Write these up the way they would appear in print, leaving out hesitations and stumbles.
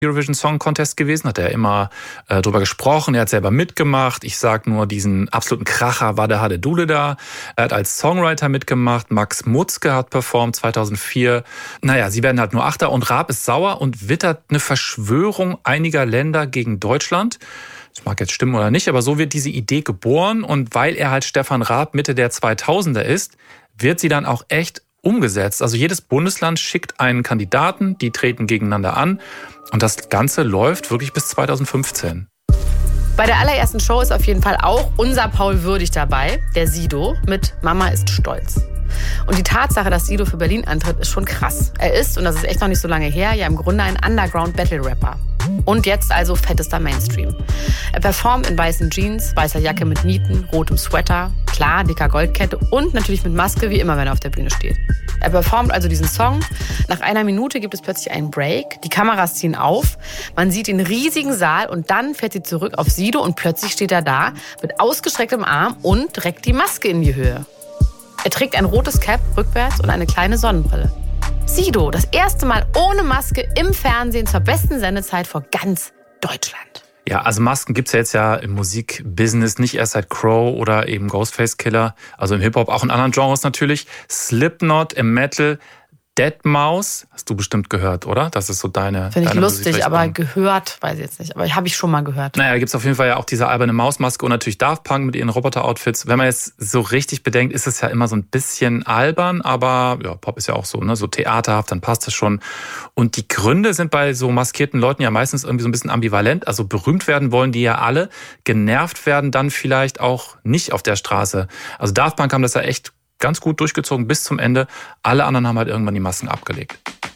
Eurovision Song Contest gewesen, hat er immer drüber gesprochen, er hat selber mitgemacht. Ich sag nur diesen absoluten Kracher Wada Hade Dule da. Er hat als Songwriter mitgemacht, Max Mutzke hat performt 2004. Naja, sie werden halt nur Achter und Raab ist sauer und wittert eine Verschwörung einiger Länder gegen Deutschland. Das mag jetzt stimmen oder nicht, aber so wird diese Idee geboren und weil er halt Stefan Raab Mitte der 2000er ist, wird sie dann auch echt umgesetzt. Also jedes Bundesland schickt einen Kandidaten, die treten gegeneinander an und das Ganze läuft wirklich bis 2015. Bei der allerersten Show ist auf jeden Fall auch unser Paul Würdig dabei, der Sido, mit Mama ist stolz. Und die Tatsache, dass Sido für Berlin antritt, ist schon krass. Er ist, und das ist echt noch nicht so lange her, ja im Grunde ein Underground-Battle-Rapper. Und jetzt also fettester Mainstream. Er performt in weißen Jeans, weißer Jacke mit Nieten, rotem Sweater, klar, dicker Goldkette und natürlich mit Maske, wie immer, wenn er auf der Bühne steht. Er performt also diesen Song. Nach 1 Minute gibt es plötzlich einen Break. Die Kameras ziehen auf. Man sieht den riesigen Saal und dann fährt sie zurück auf Sido und plötzlich steht er da mit ausgestrecktem Arm und reckt die Maske in die Höhe. Er trägt ein rotes Cap rückwärts und eine kleine Sonnenbrille. Sido, das erste Mal ohne Maske im Fernsehen zur besten Sendezeit vor ganz Deutschland. Ja, also Masken gibt's ja jetzt ja im Musikbusiness nicht erst seit Crow oder eben Ghostface Killer, also im Hip-Hop, auch in anderen Genres natürlich. Slipknot im Metal, Deadmau5, hast du bestimmt gehört, oder? Das ist so deine Finde ich lustig, aber gehört, weiß ich jetzt nicht. Aber habe ich schon mal gehört. Naja, da gibt's auf jeden Fall ja auch diese alberne Mausmaske und natürlich Daft Punk mit ihren Roboter-Outfits. Wenn man jetzt so richtig bedenkt, ist es ja immer so ein bisschen albern, aber ja, Pop ist ja auch so, ne, so theaterhaft, dann passt das schon. Und die Gründe sind bei so maskierten Leuten ja meistens irgendwie so ein bisschen ambivalent. Also berühmt werden wollen die ja alle, genervt werden dann vielleicht auch nicht auf der Straße. Also Daft Punk haben das ja echt ganz gut durchgezogen bis zum Ende. Alle anderen haben halt irgendwann die Masken abgelegt.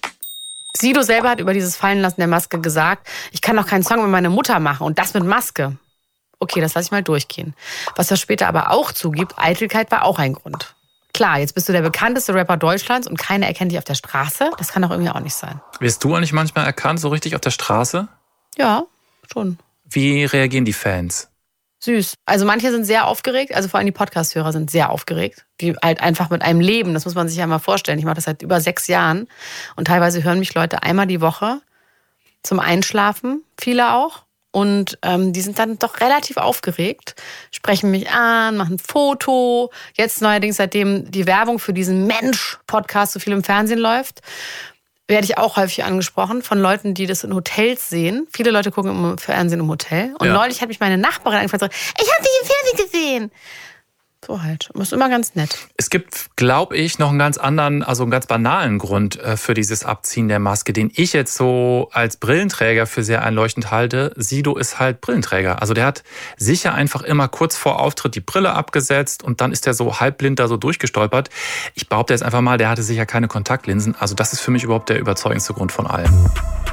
Sido selber hat über dieses Fallenlassen der Maske gesagt, ich kann doch keinen Song mit meiner Mutter machen und das mit Maske. Okay, das lasse ich mal durchgehen. Was er später aber auch zugibt, Eitelkeit war auch ein Grund. Klar, jetzt bist du der bekannteste Rapper Deutschlands und keiner erkennt dich auf der Straße. Das kann doch irgendwie auch nicht sein. Wirst du eigentlich manchmal erkannt, so richtig auf der Straße? Ja, schon. Wie reagieren die Fans? Süß. Also manche sind sehr aufgeregt, also vor allem die Podcast-Hörer sind sehr aufgeregt, die halt einfach mit einem leben, das muss man sich ja mal vorstellen. Ich mache das seit über 6 Jahren und teilweise hören mich Leute einmal die Woche zum Einschlafen, viele auch. Und die sind dann doch relativ aufgeregt, sprechen mich an, machen ein Foto. Jetzt neuerdings, seitdem die Werbung für diesen Mensch-Podcast so viel im Fernsehen läuft, werde ich auch häufig angesprochen von Leuten, die das in Hotels sehen. Viele Leute gucken im Fernsehen im Hotel. Und neulich hat mich meine Nachbarin angefragt, ich habe dich im Fernsehen gesehen. So halt. Das ist immer ganz nett. Es gibt, glaube ich, noch einen ganz anderen, also einen ganz banalen Grund für dieses Abziehen der Maske, den ich jetzt so als Brillenträger für sehr einleuchtend halte. Sido ist halt Brillenträger. Also der hat sicher einfach immer kurz vor Auftritt die Brille abgesetzt und dann ist er so halbblind da so durchgestolpert. Ich behaupte jetzt einfach mal, der hatte sicher keine Kontaktlinsen. Also das ist für mich überhaupt der überzeugendste Grund von allem.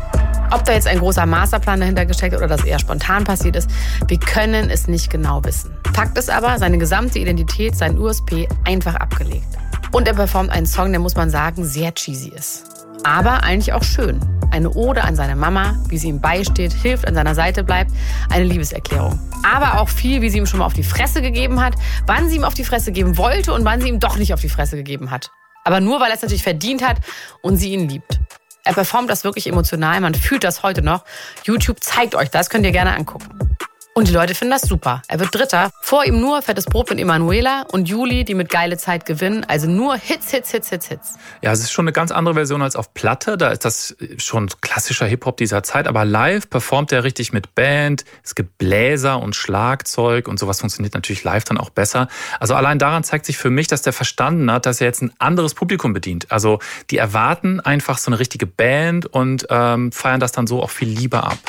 Ob da jetzt ein großer Masterplan dahinter gesteckt oder das eher spontan passiert ist, wir können es nicht genau wissen. Fakt ist aber, seine gesamte Identität, sein USP einfach abgelegt. Und er performt einen Song, der, muss man sagen, sehr cheesy ist. Aber eigentlich auch schön. Eine Ode an seine Mama, wie sie ihm beisteht, hilft, an seiner Seite bleibt. Eine Liebeserklärung. Aber auch viel, wie sie ihm schon mal auf die Fresse gegeben hat, wann sie ihm auf die Fresse geben wollte und wann sie ihm doch nicht auf die Fresse gegeben hat. Aber nur, weil er es natürlich verdient hat und sie ihn liebt. Er performt das wirklich emotional, man fühlt das heute noch. YouTube zeigt euch das, könnt ihr gerne angucken. Und die Leute finden das super. Er wird Dritter. Vor ihm nur Fettes Brot mit Emanuela und Juli, die mit Geile Zeit gewinnen. Also nur Hits, Hits, Hits, Hits, Hits. Ja, es ist schon eine ganz andere Version als auf Platte. Da ist das schon klassischer Hip-Hop dieser Zeit. Aber live performt er richtig mit Band. Es gibt Bläser und Schlagzeug und sowas funktioniert natürlich live dann auch besser. Also allein daran zeigt sich für mich, dass der verstanden hat, dass er jetzt ein anderes Publikum bedient. Also die erwarten einfach so eine richtige Band und feiern das dann so auch viel lieber ab.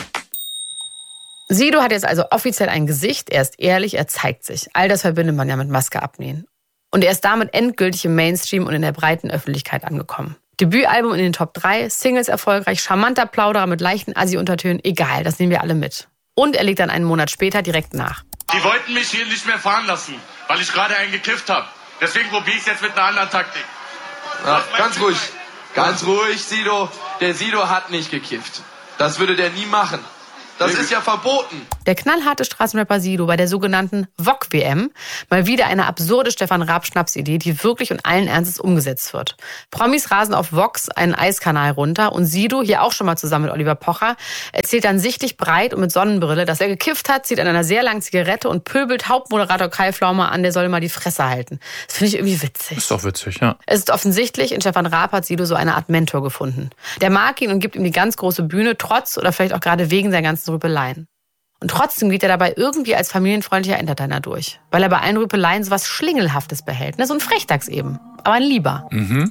Sido hat jetzt also offiziell ein Gesicht, er ist ehrlich, er zeigt sich. All das verbindet man ja mit Maske abnehmen. Und er ist damit endgültig im Mainstream und in der breiten Öffentlichkeit angekommen. Debütalbum in den Top 3, Singles erfolgreich, charmanter Plauderer mit leichten Assi-Untertönen, egal, das nehmen wir alle mit. Und er legt dann einen Monat später direkt nach. Die wollten mich hier nicht mehr fahren lassen, weil ich gerade einen gekifft habe. Deswegen probiere ich es jetzt mit einer anderen Taktik. Ja, ganz ruhig, Sido. Der Sido hat nicht gekifft. Das würde der nie machen. Das ist ja verboten. Der knallharte Straßenrapper Sido bei der sogenannten VOG-WM mal wieder eine absurde Stefan Raab-Schnapsidee, die wirklich und allen Ernstes umgesetzt wird. Promis rasen auf VOX einen Eiskanal runter und Sido, hier auch schon mal zusammen mit Oliver Pocher, erzählt dann sichtlich breit und mit Sonnenbrille, dass er gekifft hat, zieht an einer sehr langen Zigarette und pöbelt Hauptmoderator Kai Pflaume an, der soll mal die Fresse halten. Das finde ich irgendwie witzig. Ist doch witzig, ja. Es ist offensichtlich, in Stefan Raab hat Sido so eine Art Mentor gefunden. Der mag ihn und gibt ihm die ganz große Bühne, trotz oder vielleicht auch gerade wegen seiner ganzen Rüpeleien. Und trotzdem geht er dabei irgendwie als familienfreundlicher Entertainer durch. Weil er bei allen Rüpeleien so was Schlingelhaftes behält. Ne? So ein Frechdachs eben. Aber ein Lieber. Mhm.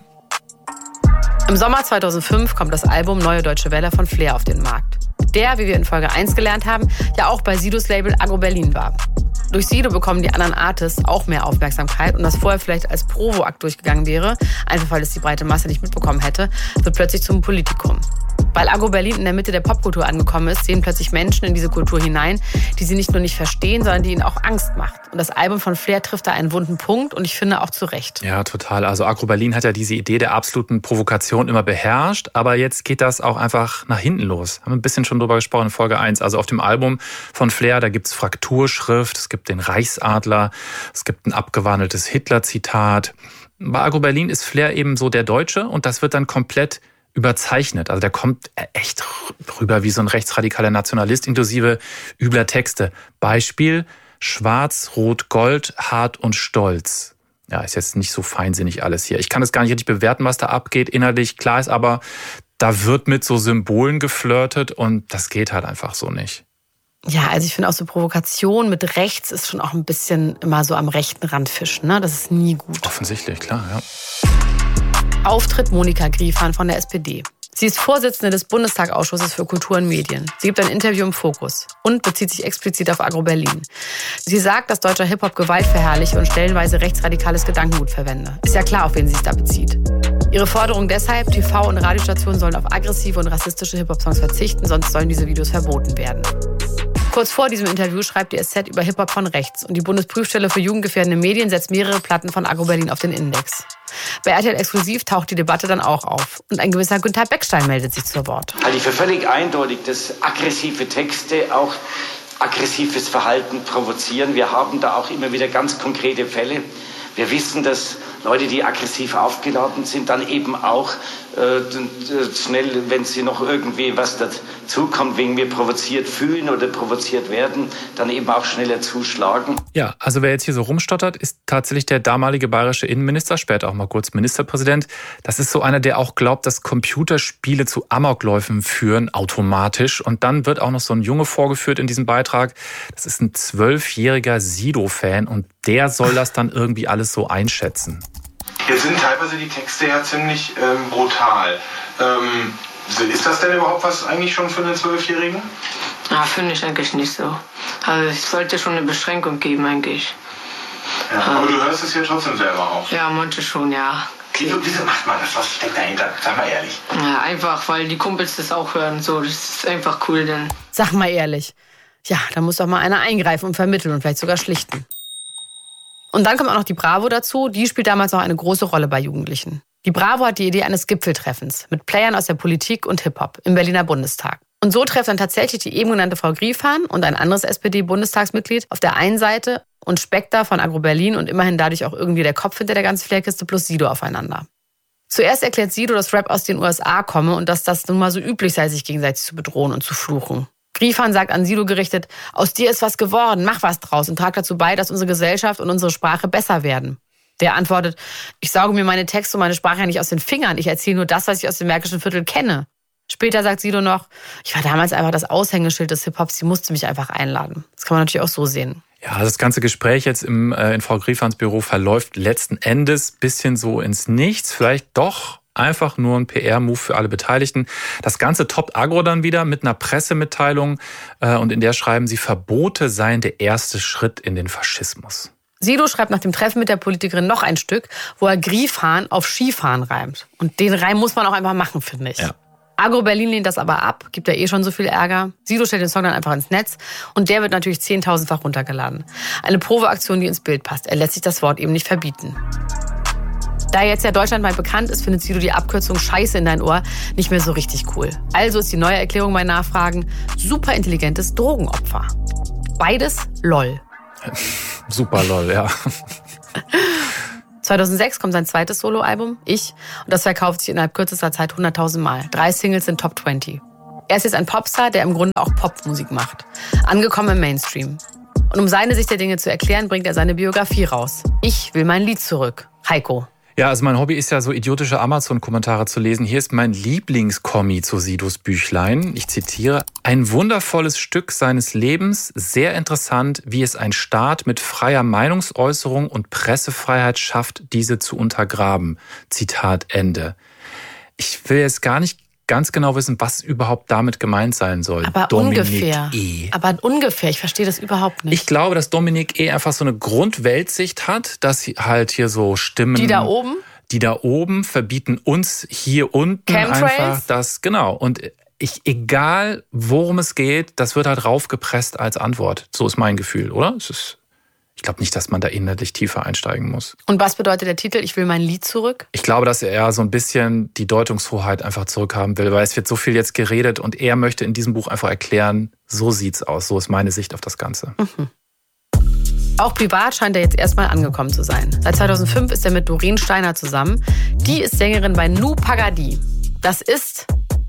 Im Sommer 2005 kommt das Album Neue Deutsche Welle von Flair auf den Markt. Der, wie wir in Folge 1 gelernt haben, ja auch bei Sidos Label Agro Berlin war. Durch Sido bekommen die anderen Artists auch mehr Aufmerksamkeit und was vorher vielleicht als Provo-Akt durchgegangen wäre, einfach weil es die breite Masse nicht mitbekommen hätte, wird plötzlich zum Politikum. Weil Agro Berlin in der Mitte der Popkultur angekommen ist, sehen plötzlich Menschen in diese Kultur hinein, die sie nicht nur nicht verstehen, sondern die ihnen auch Angst macht. Und das Album von Flair trifft da einen wunden Punkt und ich finde auch zu Recht. Ja, total. Also Agro Berlin hat ja diese Idee der absoluten Provokation immer beherrscht, aber jetzt geht das auch einfach nach hinten los. Haben wir ein bisschen schon drüber gesprochen in Folge 1. Also auf dem Album von Flair, da gibt's Frakturschrift, es gibt den Reichsadler, es gibt ein abgewandeltes Hitler-Zitat. Bei Agro Berlin ist Flair eben so der Deutsche und das wird dann komplett überzeichnet. Also der kommt echt rüber wie so ein rechtsradikaler Nationalist, inklusive übler Texte. Beispiel: Schwarz, Rot, Gold, hart und stolz. Ja, ist jetzt nicht so feinsinnig alles hier. Ich kann es gar nicht richtig bewerten, was da abgeht. Inhaltlich klar ist aber, da wird mit so Symbolen geflirtet und das geht halt einfach so nicht. Ja, also ich finde auch so Provokation mit rechts ist schon auch ein bisschen immer so am rechten Rand fischen, ne? Das ist nie gut. Offensichtlich, klar, ja. Auftritt Monika Griefahn von der SPD. Sie ist Vorsitzende des Bundestagsausschusses für Kultur und Medien. Sie gibt ein Interview im Fokus und bezieht sich explizit auf Agro Berlin. Sie sagt, dass deutscher Hip-Hop Gewalt verherrliche und stellenweise rechtsradikales Gedankengut verwende. Ist ja klar, auf wen sie es da bezieht. Ihre Forderung deshalb, TV- und Radiostationen sollen auf aggressive und rassistische Hip-Hop-Songs verzichten, sonst sollen diese Videos verboten werden. Kurz vor diesem Interview schreibt die SZ über Hip-Hop von rechts und die Bundesprüfstelle für jugendgefährdende Medien setzt mehrere Platten von Agro Berlin auf den Index. Bei RTL Exklusiv taucht die Debatte dann auch auf und ein gewisser Günther Beckstein meldet sich zu Wort. Halte ich für völlig eindeutig, dass aggressive Texte auch aggressives Verhalten provozieren. Wir haben da auch immer wieder ganz konkrete Fälle. Wir wissen, dass Leute, die aggressiv aufgeladen sind, dann eben auch schnell, wenn sie noch irgendwie was dazukommt, wegen mir provoziert fühlen oder provoziert werden, dann eben auch schneller zuschlagen. Ja, also wer jetzt hier so rumstottert, ist tatsächlich der damalige bayerische Innenminister, später auch mal kurz Ministerpräsident. Das ist so einer, der auch glaubt, dass Computerspiele zu Amokläufen führen, automatisch. Und dann wird auch noch so ein Junge vorgeführt in diesem Beitrag. Das ist ein 12-jähriger Sido-Fan und der soll das dann irgendwie alles so einschätzen. Jetzt sind teilweise die Texte ja ziemlich brutal. Ist das denn überhaupt was eigentlich schon für einen 12-Jährigen? Ja, finde ich eigentlich nicht so. Also es sollte schon eine Beschränkung geben eigentlich. Ja, aber du hörst es ja trotzdem selber auch. Ja, manche schon, ja. Wieso macht man das? Was steckt dahinter? Sag mal ehrlich. Ja, einfach, weil die Kumpels das auch hören. So, das ist einfach cool, denn. Sag mal ehrlich. Ja, da muss doch mal einer eingreifen und vermitteln und vielleicht sogar schlichten. Und dann kommt auch noch die Bravo dazu. Die spielt damals noch eine große Rolle bei Jugendlichen. Die Bravo hat die Idee eines Gipfeltreffens mit Playern aus der Politik und Hip-Hop im Berliner Bundestag. Und so treffen dann tatsächlich die eben genannte Frau Griefahn und ein anderes SPD-Bundestagsmitglied auf der einen Seite und Spekter von Agro Berlin und immerhin dadurch auch irgendwie der Kopf hinter der ganzen Flairkiste plus Sido aufeinander. Zuerst erklärt Sido, dass Rap aus den USA komme und dass das nun mal so üblich sei, sich gegenseitig zu bedrohen und zu fluchen. Griefahn sagt an Sido gerichtet, aus dir ist was geworden, mach was draus und trag dazu bei, dass unsere Gesellschaft und unsere Sprache besser werden. Der antwortet, ich sauge mir meine Texte und meine Sprache ja nicht aus den Fingern, ich erzähle nur das, was ich aus dem Märkischen Viertel kenne. Später sagt Sido noch, ich war damals einfach das Aushängeschild des Hip-Hops, sie musste mich einfach einladen. Das kann man natürlich auch so sehen. Ja, das ganze Gespräch jetzt in Frau Griefahns Büro verläuft letzten Endes bisschen so ins Nichts, vielleicht doch einfach nur ein PR-Move für alle Beteiligten. Das Ganze toppt Agro dann wieder mit einer Pressemitteilung und in der schreiben sie, Verbote seien der erste Schritt in den Faschismus. Sido schreibt nach dem Treffen mit der Politikerin noch ein Stück, wo er Griefahn auf Skifahren reimt. Und den Reim muss man auch einfach machen, finde ich. Ja. Agro Berlin lehnt das aber ab, gibt ja schon so viel Ärger. Sido stellt den Song dann einfach ins Netz und der wird natürlich 10.000-fach runtergeladen. Eine Provoaktion, die ins Bild passt. Er lässt sich das Wort eben nicht verbieten. Da er jetzt ja deutschlandweit bekannt ist, findet Sido die Abkürzung Scheiße in dein Ohr nicht mehr so richtig cool. Also ist die neue Erklärung bei Nachfragen super intelligentes Drogenopfer. Beides LOL. Super LOL, ja. 2006 kommt sein zweites Soloalbum, Ich, und das verkauft sich innerhalb kürzester Zeit 100.000 Mal. 3 Singles sind Top 20. Er ist jetzt ein Popstar, der im Grunde auch Popmusik macht. Angekommen im Mainstream. Und um seine Sicht der Dinge zu erklären, bringt er seine Biografie raus. Ich will mein Lied zurück. Heiko. Ja, also mein Hobby ist ja so idiotische Amazon-Kommentare zu lesen. Hier ist mein Lieblingskommi zu Sidos Büchlein. Ich zitiere: Ein wundervolles Stück seines Lebens, sehr interessant, wie es ein Staat mit freier Meinungsäußerung und Pressefreiheit schafft, diese zu untergraben. Zitat Ende. Ich will jetzt gar nicht ganz genau wissen, was überhaupt damit gemeint sein soll. Aber Dominik ungefähr. E. Aber ungefähr, ich verstehe das überhaupt nicht. Ich glaube, dass Dominik E. einfach so eine Grundweltsicht hat, dass halt hier so Stimmen... Die da oben? Die da oben verbieten uns hier unten Chemtrails? einfach das... Genau. Und egal worum es geht, das wird halt raufgepresst als Antwort. So ist mein Gefühl, oder? Ich glaube nicht, dass man da inhaltlich tiefer einsteigen muss. Und was bedeutet der Titel, Ich will mein Lied zurück? Ich glaube, dass er so ein bisschen die Deutungshoheit einfach zurückhaben will, weil es wird so viel jetzt geredet und er möchte in diesem Buch einfach erklären, so sieht's aus, so ist meine Sicht auf das Ganze. Mhm. Auch privat scheint er jetzt erstmal angekommen zu sein. Seit 2005 ist er mit Doreen Steiner zusammen. Die ist Sängerin bei Nu Pagadi. Das ist,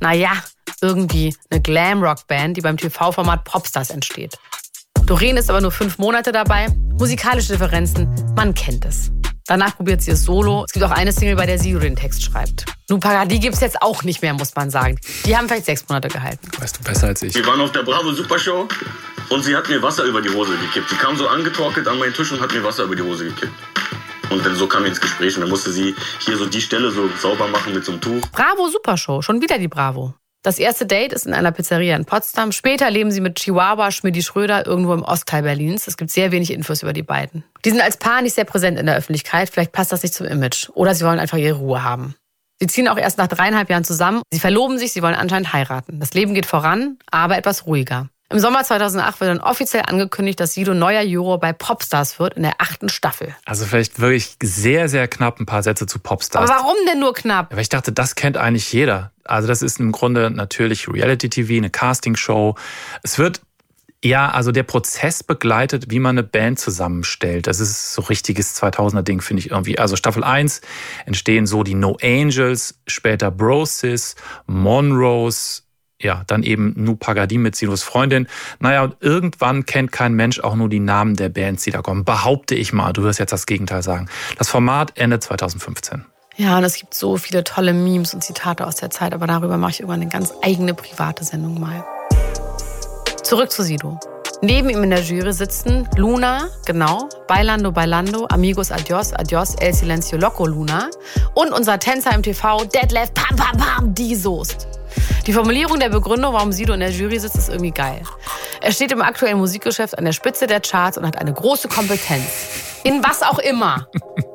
irgendwie eine Glam-Rock-Band, die beim TV-Format Popstars entsteht. Doreen ist aber nur 5 Monate dabei. Musikalische Differenzen, man kennt es. Danach probiert sie es solo. Es gibt auch eine Single, bei der Sido den Text schreibt. Nu Pagadi gibt's jetzt auch nicht mehr, muss man sagen. Die haben vielleicht 6 Monate gehalten. Weißt du besser als ich. Wir waren auf der Bravo Supershow und sie hat mir Wasser über die Hose gekippt. Sie kam so angetrocknet an meinen Tisch und hat mir Wasser über die Hose gekippt. Und dann so kam wir ins Gespräch und dann musste sie hier so die Stelle so sauber machen mit so einem Tuch. Bravo Supershow, schon wieder die Bravo. Das erste Date ist in einer Pizzeria in Potsdam. Später leben sie mit Chihuahua Schmidti Schröder irgendwo im Ostteil Berlins. Es gibt sehr wenig Infos über die beiden. Die sind als Paar nicht sehr präsent in der Öffentlichkeit. Vielleicht passt das nicht zum Image. Oder sie wollen einfach ihre Ruhe haben. Sie ziehen auch erst nach 3,5 Jahren zusammen. Sie verloben sich, sie wollen anscheinend heiraten. Das Leben geht voran, aber etwas ruhiger. Im Sommer 2008 wird dann offiziell angekündigt, dass Sido neuer Juror bei Popstars wird in der 8. Staffel. Also vielleicht wirklich sehr, sehr knapp ein paar Sätze zu Popstars. Aber warum denn nur knapp? Ja, weil ich dachte, das kennt eigentlich jeder. Also das ist im Grunde natürlich Reality-TV, eine Castingshow. Es wird, also der Prozess begleitet, wie man eine Band zusammenstellt. Das ist so richtiges 2000er-Ding, finde ich irgendwie. Also Staffel 1 entstehen so die No Angels, später Brosis, Monrose, dann eben Nu Pagadi mit Sidos Freundin. Und irgendwann kennt kein Mensch auch nur die Namen der Bands, die da kommen. Behaupte ich mal, du wirst jetzt das Gegenteil sagen. Das Format endet 2015. Ja, und es gibt so viele tolle Memes und Zitate aus der Zeit, aber darüber mache ich irgendwann eine ganz eigene private Sendung mal. Zurück zu Sido. Neben ihm in der Jury sitzen Luna, genau, Bailando, Bailando, Amigos, Adios, Adios, El Silencio Loco, Luna und unser Tänzer im TV, Detlef, Pam, Pam, Pam, die Soest. Die Formulierung der Begründung, warum Sido in der Jury sitzt, ist irgendwie geil. Er steht im aktuellen Musikgeschäft an der Spitze der Charts und hat eine große Kompetenz. In was auch immer.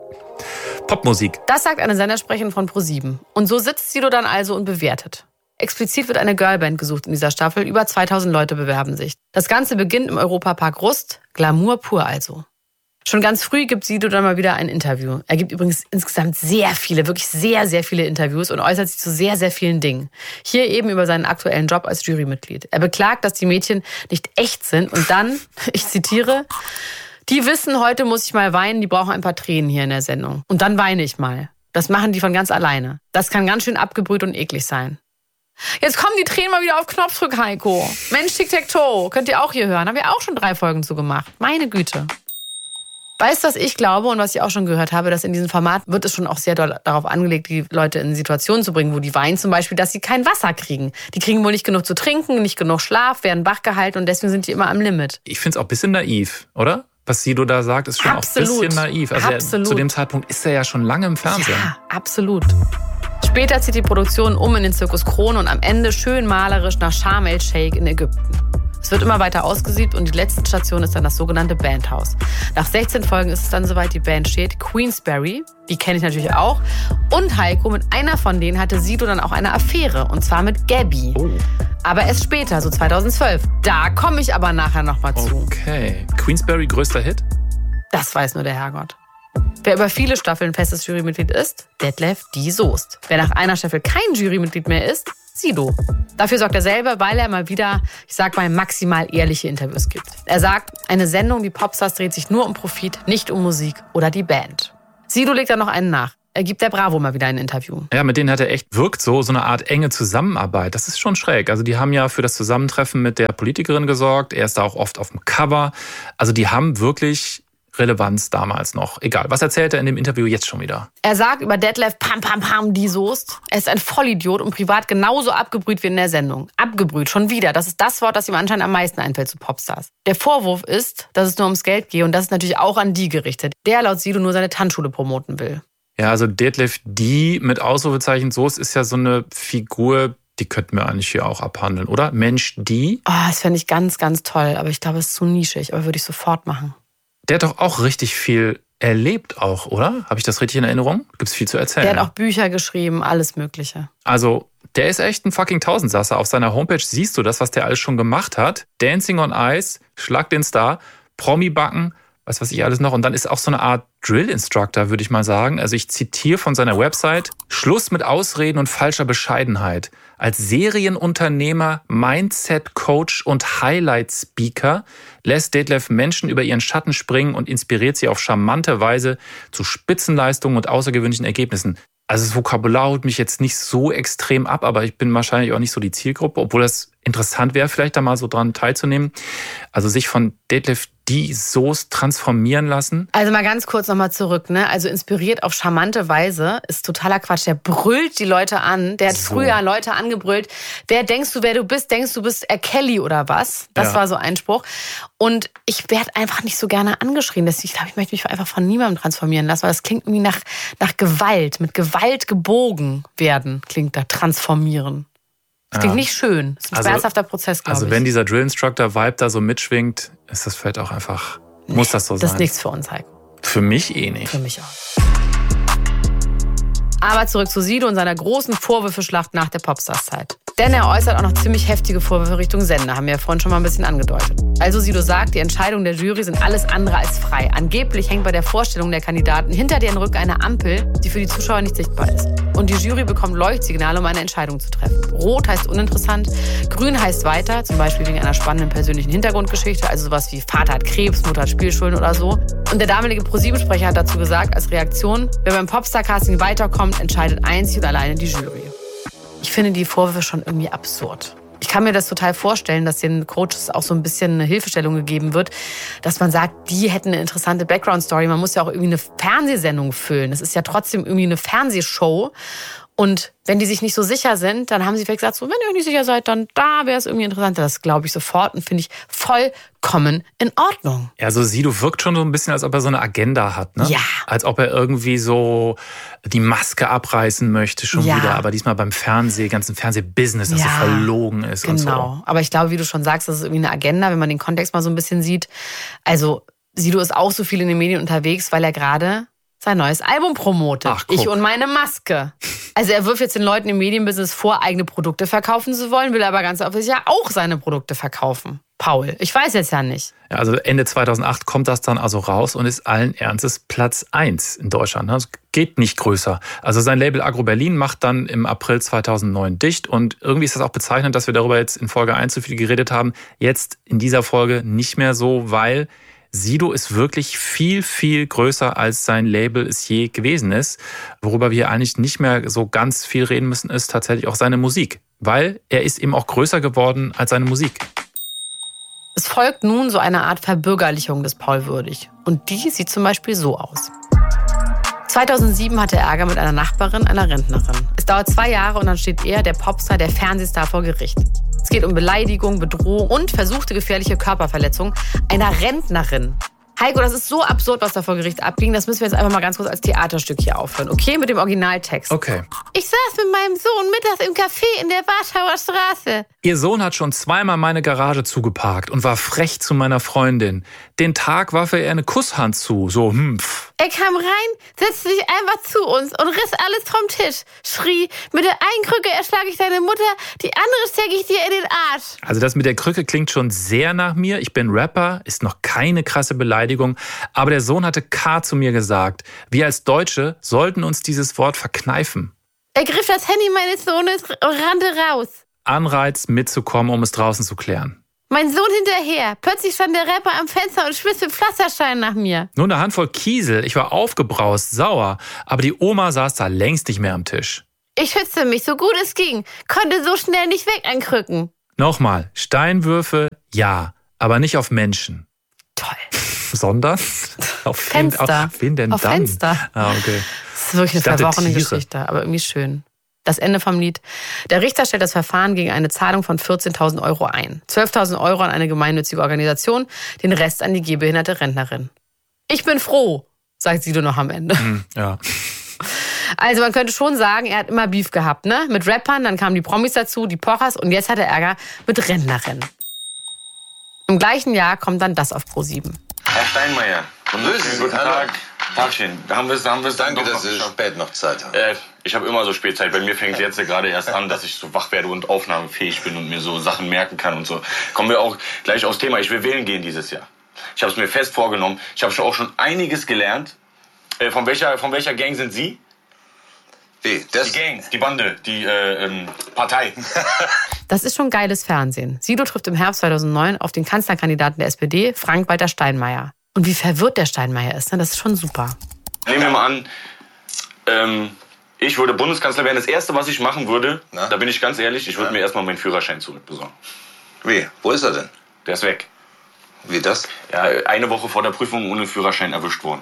Popmusik. Das sagt eine Sendersprecherin von ProSieben. Und so sitzt Sido dann also und bewertet. Explizit wird eine Girlband gesucht in dieser Staffel. Über 2000 Leute bewerben sich. Das Ganze beginnt im Europapark Rust. Glamour pur also. Schon ganz früh gibt Sido dann mal wieder ein Interview. Er gibt übrigens insgesamt sehr viele, wirklich sehr, sehr viele Interviews und äußert sich zu sehr, sehr vielen Dingen. Hier eben über seinen aktuellen Job als Jurymitglied. Er beklagt, dass die Mädchen nicht echt sind und dann, ich zitiere, die wissen, heute muss ich mal weinen, die brauchen ein paar Tränen hier in der Sendung. Und dann weine ich mal. Das machen die von ganz alleine. Das kann ganz schön abgebrüht und eklig sein. Jetzt kommen die Tränen mal wieder auf Knopfdruck, Heiko. Mensch, Tic-Tac-Toe, könnt ihr auch hier hören. Haben wir auch schon 3 Folgen zu gemacht. Meine Güte. Weißt du, was ich glaube und was ich auch schon gehört habe, dass in diesem Format wird es schon auch sehr doll darauf angelegt, die Leute in Situationen zu bringen, wo die weinen zum Beispiel, dass sie kein Wasser kriegen. Die kriegen wohl nicht genug zu trinken, nicht genug Schlaf, werden wach gehalten und deswegen sind die immer am Limit. Ich finde es auch ein bisschen naiv, oder? Was Sido da sagt, ist schon auch ein bisschen naiv. Also zu dem Zeitpunkt ist er ja schon lange im Fernsehen. Ja, absolut. Später zieht die Produktion um in den Zirkus Krone und am Ende schön malerisch nach Sharm el-Sheikh in Ägypten. Es wird immer weiter ausgesiebt und die letzte Station ist dann das sogenannte Bandhaus. Nach 16 Folgen ist es dann soweit, die Band steht. Queensberry, die kenne ich natürlich auch. Und Heiko, mit einer von denen hatte Sido dann auch eine Affäre. Und zwar mit Gabby. Oh. Aber erst später, so 2012. Da komme ich aber nachher nochmal zu. Okay. Queensberry, größter Hit? Das weiß nur der Herrgott. Wer über viele Staffeln festes Jurymitglied ist, Detlef D. Soest. Wer nach einer Staffel kein Jurymitglied mehr ist, Sido. Dafür sorgt er selber, weil er mal wieder, maximal ehrliche Interviews gibt. Er sagt, eine Sendung wie Popstars dreht sich nur um Profit, nicht um Musik oder die Band. Sido legt dann noch einen nach. Er gibt der Bravo mal wieder ein Interview. Ja, mit denen hat er echt, wirkt so eine Art enge Zusammenarbeit. Das ist schon schräg. Also die haben ja für das Zusammentreffen mit der Politikerin gesorgt. Er ist da auch oft auf dem Cover. Also die haben wirklich Relevanz damals noch. Egal, was erzählt er in dem Interview jetzt schon wieder? Er sagt über Detlef Pam Pam Pam D. Soest, er ist ein Vollidiot und privat genauso abgebrüht wie in der Sendung. Abgebrüht, schon wieder. Das ist das Wort, das ihm anscheinend am meisten einfällt zu Popstars. Der Vorwurf ist, dass es nur ums Geld gehe und das ist natürlich auch an die gerichtet, der laut Sido nur seine Tanzschule promoten will. Ja, also Detlef D. mit Ausrufezeichen Soest ist ja so eine Figur, die könnten wir eigentlich hier auch abhandeln, oder? Mensch D. Das fände ich ganz, ganz toll, aber ich glaube, es ist zu nischig, aber würde ich sofort machen. Der hat doch auch richtig viel erlebt auch, oder? Habe ich das richtig in Erinnerung? Gibt's viel zu erzählen. Der hat auch Bücher geschrieben, alles Mögliche. Also, der ist echt ein fucking Tausendsasser. Auf seiner Homepage siehst du das, was der alles schon gemacht hat. Dancing on Ice, Schlag den Star, Promi-Backen, was ich alles noch. Und dann ist auch so eine Art Drill-Instructor, würde ich mal sagen. Also ich zitiere von seiner Website: Schluss mit Ausreden und falscher Bescheidenheit. Als Serienunternehmer, Mindset-Coach und Highlight-Speaker lässt Detlef Menschen über ihren Schatten springen und inspiriert sie auf charmante Weise zu Spitzenleistungen und außergewöhnlichen Ergebnissen. Also das Vokabular holt mich jetzt nicht so extrem ab, aber ich bin wahrscheinlich auch nicht so die Zielgruppe, obwohl das interessant wäre, vielleicht da mal so dran teilzunehmen. Also sich von Detlef D. Soest transformieren lassen. Also mal ganz kurz nochmal zurück, ne? Also inspiriert auf charmante Weise ist totaler Quatsch. Der brüllt die Leute an. Der hat früher Leute angebrüllt. Wer denkst du, wer du bist? Denkst du bist R. Kelly oder was? Das war so ein Spruch. Und ich werde einfach nicht so gerne angeschrien. Deswegen, ich glaube, ich möchte mich einfach von niemandem transformieren lassen, weil das klingt irgendwie nach Gewalt. Mit Gewalt gebogen werden klingt da, transformieren. Das klingt nicht schön. Das ist ein schmerzhafter Prozess, glaube ich. Also wenn dieser Drill-Instructor-Vibe da so mitschwingt, ist das vielleicht auch einfach, muss das so sein. Das ist nichts für uns, Heiko. Für mich nicht. Für mich auch. Aber zurück zu Sido und seiner großen Vorwürfeschlacht nach der Popstars-Zeit. Denn er äußert auch noch ziemlich heftige Vorwürfe Richtung Sender, haben wir ja vorhin schon mal ein bisschen angedeutet. Also Sido sagt, die Entscheidungen der Jury sind alles andere als frei. Angeblich hängt bei der Vorstellung der Kandidaten hinter deren Rücken eine Ampel, die für die Zuschauer nicht sichtbar ist. Und die Jury bekommt Leuchtsignale, um eine Entscheidung zu treffen. Rot heißt uninteressant, grün heißt weiter, zum Beispiel wegen einer spannenden persönlichen Hintergrundgeschichte, also sowas wie Vater hat Krebs, Mutter hat Spielschulden oder so. Und der damalige ProSieben-Sprecher hat dazu gesagt, als Reaktion, wer beim Popstar-Casting weiterkommt, entscheidet einzig und alleine die Jury. Ich finde die Vorwürfe schon irgendwie absurd. Ich kann mir das total vorstellen, dass den Coaches auch so ein bisschen eine Hilfestellung gegeben wird, dass man sagt, die hätten eine interessante Background-Story. Man muss ja auch irgendwie eine Fernsehsendung füllen. Das ist ja trotzdem irgendwie eine Fernsehshow. Und wenn die sich nicht so sicher sind, dann haben sie vielleicht gesagt, so, wenn ihr euch nicht sicher seid, dann da wäre es irgendwie interessanter. Das glaube ich sofort und finde ich vollkommen in Ordnung. Ja, so Sido wirkt schon so ein bisschen, als ob er so eine Agenda hat, ne? Ja. Als ob er irgendwie so die Maske abreißen möchte schon wieder, aber diesmal beim ganzen Fernsehbusiness, das so verlogen ist und so. Genau, aber ich glaube, wie du schon sagst, das ist irgendwie eine Agenda, wenn man den Kontext mal so ein bisschen sieht. Also Sido ist auch so viel in den Medien unterwegs, weil er gerade sein neues Album promotet. Ach, guck. Ich und meine Maske. Also er wirft jetzt den Leuten im Medienbusiness vor, eigene Produkte verkaufen zu wollen, will aber ganz offensichtlich ja auch seine Produkte verkaufen. Paul, ich weiß jetzt ja nicht. Ja, also Ende 2008 kommt das dann also raus und ist allen Ernstes Platz 1 in Deutschland. Das geht nicht größer. Also sein Label Agro Berlin macht dann im April 2009 dicht und irgendwie ist das auch bezeichnend, dass wir darüber jetzt in Folge 1 so viel geredet haben. Jetzt in dieser Folge nicht mehr so, weil Sido ist wirklich viel, viel größer, als sein Label es je gewesen ist. Worüber wir eigentlich nicht mehr so ganz viel reden müssen, ist tatsächlich auch seine Musik. Weil er ist eben auch größer geworden als seine Musik. Es folgt nun so eine Art Verbürgerlichung des Paul Würdig. Und die sieht zum Beispiel so aus. 2007 hatte er Ärger mit einer Nachbarin, einer Rentnerin. Es dauert 2 Jahre und dann steht er, der Popstar, der Fernsehstar, vor Gericht. Es geht um Beleidigung, Bedrohung und versuchte gefährliche Körperverletzung einer Rentnerin. Heiko, das ist so absurd, was da vor Gericht abging. Das müssen wir jetzt einfach mal ganz kurz als Theaterstück hier aufhören. Okay, mit dem Originaltext. Okay. Ich saß mit meinem Sohn mittags im Café in der Warschauer Straße. Ihr Sohn hat schon zweimal meine Garage zugeparkt und war frech zu meiner Freundin. Den Tag warf er ihr eine Kusshand zu, so Er kam rein, setzte sich einfach zu uns und riss alles vom Tisch. Schrie, mit der einen Krücke erschlage ich deine Mutter, die andere stecke ich dir in den Arsch. Also das mit der Krücke klingt schon sehr nach mir. Ich bin Rapper, ist noch keine krasse Beleidigung. Aber der Sohn hatte K zu mir gesagt. Wir als Deutsche sollten uns dieses Wort verkneifen. Er griff das Handy meines Sohnes und rannte raus. Anreiz, mitzukommen, um es draußen zu klären. Mein Sohn hinterher. Plötzlich stand der Rapper am Fenster und schmiss mit Pflastersteinen nach mir. Nur eine Handvoll Kiesel. Ich war aufgebraust, sauer. Aber die Oma saß da längst nicht mehr am Tisch. Ich schützte mich, so gut es ging. Konnte so schnell nicht weg ankrücken. Nochmal, Steinwürfe, ja, aber nicht auf Menschen. Toll. Sondern? Auf Fenster. Auf wen denn auf dann? Fenster. Ah, okay. Das ist wirklich eine verworrene Geschichte, aber irgendwie schön. Das Ende vom Lied. Der Richter stellt das Verfahren gegen eine Zahlung von 14.000 Euro ein. 12.000 Euro an eine gemeinnützige Organisation, den Rest an die gehbehinderte Rentnerin. Ich bin froh, sagt Sido noch am Ende. Ja. Also man könnte schon sagen, er hat immer Beef gehabt, ne? Mit Rappern, dann kamen die Promis dazu, die Pochers und jetzt hat er Ärger mit Rentnerinnen. Im gleichen Jahr kommt dann das auf Pro7. Herr Steinmeier, guten Tag. Tagchen. Haben wir's Danke, dass Sie spät noch Zeit haben. Ich habe immer so Spätzeit. Bei mir fängt es jetzt gerade erst an, dass ich so wach werde und aufnahmefähig bin und mir so Sachen merken kann und so. Kommen wir auch gleich aufs Thema. Ich will wählen gehen dieses Jahr. Ich habe es mir fest vorgenommen. Ich habe auch schon einiges gelernt. Von welcher Gang sind Sie? Wie? Die Gang, die Bande, die Partei. Das ist schon geiles Fernsehen. Sido trifft im Herbst 2009 auf den Kanzlerkandidaten der SPD, Frank-Walter Steinmeier. Und wie verwirrt der Steinmeier ist, ne? Das ist schon super. Nehmen wir mal an, ich würde Bundeskanzler werden. Das Erste, was ich machen würde, da bin ich ganz ehrlich, ich würde mir erstmal meinen Führerschein zurückbesorgen. Wie? Wo ist er denn? Der ist weg. Wie das? Ja, eine Woche vor der Prüfung ohne Führerschein erwischt worden.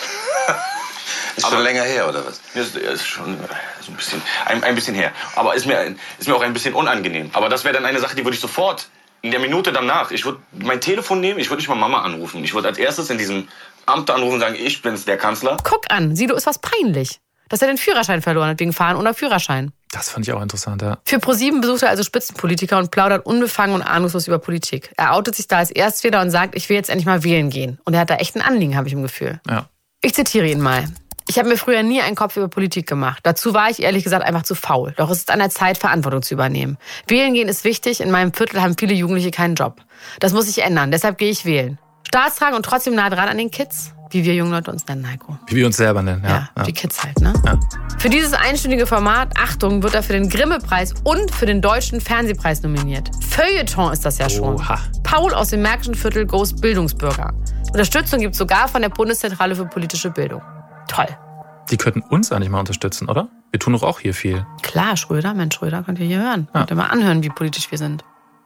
Ist schon länger her, oder was? Ist schon so ein bisschen her. Aber ist mir auch ein bisschen unangenehm. Aber das wäre dann eine Sache, die würde ich sofort, in der Minute danach, ich würde mein Telefon nehmen, ich würde nicht mal Mama anrufen. Ich würde als erstes in diesem Amt anrufen und sagen, ich bin's, der Kanzler. Guck an, Sido ist was peinlich, dass er den Führerschein verloren hat wegen Fahren ohne Führerschein. Das fand ich auch interessant, ja. Für Pro7 besucht er also Spitzenpolitiker und plaudert unbefangen und ahnungslos über Politik. Er outet sich da als Erstwähler und sagt, ich will jetzt endlich mal wählen gehen. Und er hat da echt ein Anliegen, habe ich im Gefühl. Ja. Ich zitiere ihn mal. Ich habe mir früher nie einen Kopf über Politik gemacht. Dazu war ich ehrlich gesagt einfach zu faul. Doch es ist an der Zeit, Verantwortung zu übernehmen. Wählen gehen ist wichtig. In meinem Viertel haben viele Jugendliche keinen Job. Das muss sich ändern. Deshalb gehe ich wählen. Staatstragend und trotzdem nah dran an den Kids. Wie wir jungen Leute uns nennen, Heiko. Wie wir uns selber nennen, ja. Die Kids halt, ne? Ja. Für dieses einstündige Format, Achtung, wird er für den Grimme-Preis und für den Deutschen Fernsehpreis nominiert. Feuilleton ist das ja schon. Oha. Paul aus dem Märkischen Viertel goes Bildungsbürger. Unterstützung gibt es sogar von der Bundeszentrale für politische Bildung. Toll. Die könnten uns eigentlich mal unterstützen, oder? Wir tun doch auch hier viel. Klar, Schröder, Mensch, Schröder, könnt ihr hier hören. Könnt ihr mal anhören, wie politisch wir sind.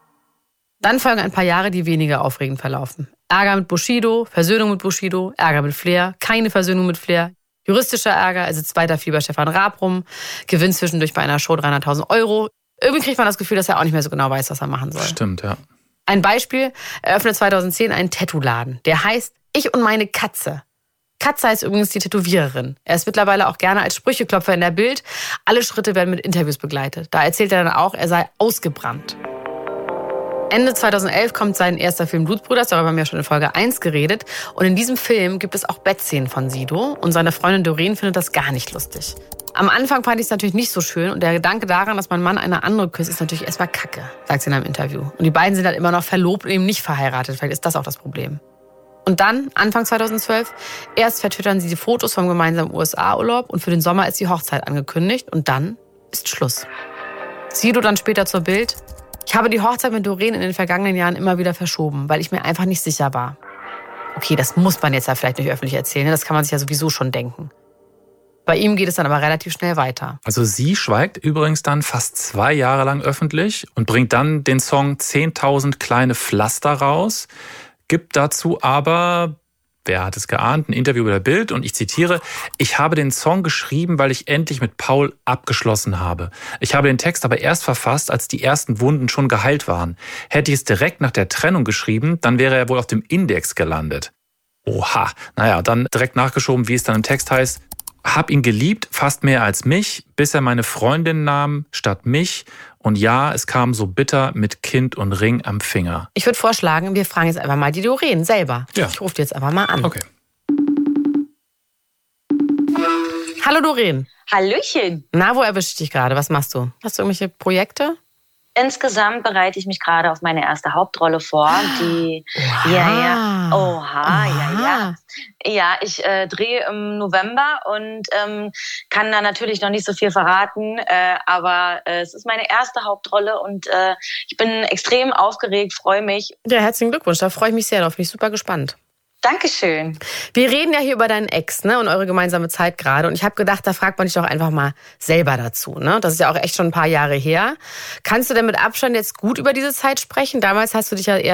Dann folgen ein paar Jahre, die weniger aufregend verlaufen. Ärger mit Bushido, Versöhnung mit Bushido, Ärger mit Flair, keine Versöhnung mit Flair, juristischer Ärger, er sitzt weiter viel bei Stefan Raab rum, gewinnt zwischendurch bei einer Show 300.000 Euro. Irgendwie kriegt man das Gefühl, dass er auch nicht mehr so genau weiß, was er machen soll. Stimmt, ja. Ein Beispiel, er öffnet 2010 einen Tattoo-Laden, der heißt Ich und meine Katze. Katze heißt übrigens die Tätowiererin. Er ist mittlerweile auch gerne als Sprücheklopfer in der Bild. Alle Schritte werden mit Interviews begleitet. Da erzählt er dann auch, er sei ausgebrannt. Ende 2011 kommt sein erster Film Blutsbrüder, darüber haben wir ja schon in Folge 1 geredet. Und in diesem Film gibt es auch Bettszenen von Sido und seine Freundin Doreen findet das gar nicht lustig. Am Anfang fand ich es natürlich nicht so schön und der Gedanke daran, dass mein Mann eine andere küsst, ist natürlich erstmal Kacke, sagt sie in einem Interview. Und die beiden sind halt immer noch verlobt und eben nicht verheiratet, vielleicht ist das auch das Problem. Und dann, Anfang 2012, erst vertwittern sie die Fotos vom gemeinsamen USA-Urlaub und für den Sommer ist die Hochzeit angekündigt und dann ist Schluss. Sido dann später zur Bild: Ich habe die Hochzeit mit Doreen in den vergangenen Jahren immer wieder verschoben, weil ich mir einfach nicht sicher war. Okay, das muss man jetzt ja vielleicht nicht öffentlich erzählen, das kann man sich ja sowieso schon denken. Bei ihm geht es dann aber relativ schnell weiter. Also sie schweigt übrigens dann fast 2 Jahre lang öffentlich und bringt dann den Song 10.000 kleine Pflaster raus, gibt dazu aber, wer hat es geahnt, ein Interview über der Bild und ich zitiere: Ich habe den Song geschrieben, weil ich endlich mit Paul abgeschlossen habe. Ich habe den Text aber erst verfasst, als die ersten Wunden schon geheilt waren. Hätte ich es direkt nach der Trennung geschrieben, dann wäre er wohl auf dem Index gelandet. Oha, naja, dann direkt nachgeschoben, wie es dann im Text heißt: Hab ihn geliebt, fast mehr als mich, bis er meine Freundin nahm statt mich. Und ja, es kam so bitter mit Kind und Ring am Finger. Ich würde vorschlagen, wir fragen jetzt einfach mal die Doreen selber. Ja. Ich rufe die jetzt einfach mal an. Okay. Hallo Doreen. Hallöchen. Na, wo erwische ich dich gerade? Was machst du? Hast du irgendwelche Projekte? Insgesamt bereite ich mich gerade auf meine erste Hauptrolle vor. Ja, ich drehe im November und kann da natürlich noch nicht so viel verraten. Aber es ist meine erste Hauptrolle und ich bin extrem aufgeregt, freue mich. Ja, herzlichen Glückwunsch. Da freue ich mich sehr drauf. Bin ich super gespannt. Dankeschön. Wir reden ja hier über deinen Ex, ne, und eure gemeinsame Zeit gerade. Und ich habe gedacht, da fragt man dich doch einfach mal selber dazu, ne? Das ist ja auch echt schon ein paar Jahre her. Kannst du denn mit Abstand jetzt gut über diese Zeit sprechen? Damals hast du dich ja eher